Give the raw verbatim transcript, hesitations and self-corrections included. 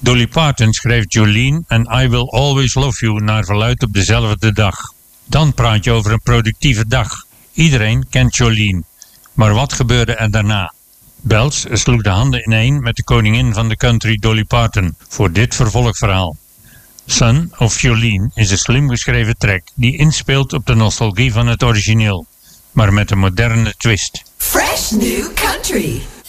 Dolly Parton schreef Jolene en I Will Always Love You naar verluidt op dezelfde dag. Dan praat je over een productieve dag. Iedereen kent Jolene. Maar wat gebeurde er daarna? Bells sloeg de handen ineen met de koningin van de country Dolly Parton voor dit vervolgverhaal. Son of Jolene is een slim geschreven track die inspeelt op de nostalgie van het origineel, maar met een moderne twist. Fresh New Country.